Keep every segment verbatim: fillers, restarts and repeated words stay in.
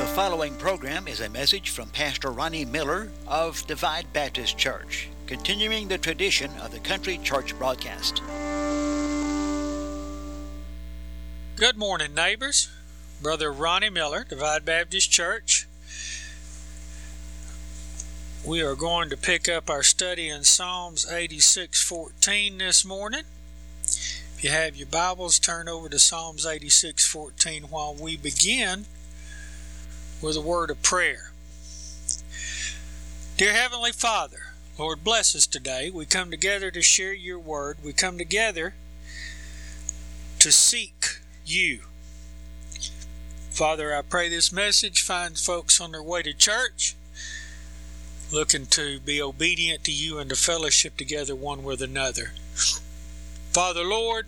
following program is a message from Pastor Ronnie Miller of Divide Baptist Church, continuing the tradition of the Country Church broadcast. Good morning, neighbors. Brother Ronnie Miller, Divide Baptist Church. We are going to pick up our study in Psalms eighty-six fourteen this morning. If you have your Bibles, turn over to Psalms eighty-six fourteen while we begin with a word of prayer. Dear Heavenly Father, Lord, bless us today. We come together to share your word. We come together to seek you. Father, I pray this message finds folks on their way to church, looking to be obedient to you and to fellowship together one with another. Father, Lord,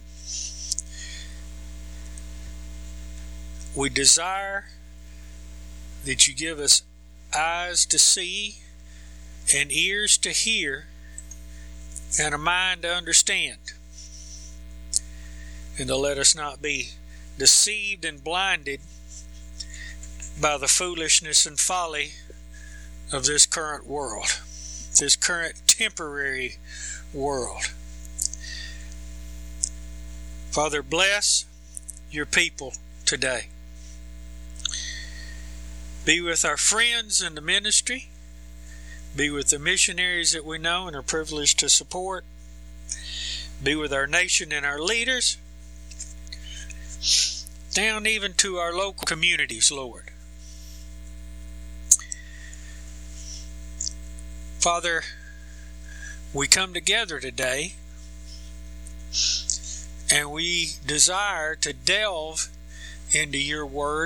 we desire that you give us eyes to see and ears to hear and a mind to understand, and to let us not be deceived and blinded by the foolishness and folly of this current world, this current temporary world. Father, bless your people today. Be with our friends in the ministry. Be with the missionaries that we know and are privileged to support. Be with our nation and our leaders, down even to our local communities, Lord. Father, we come together today and we desire to delve into your word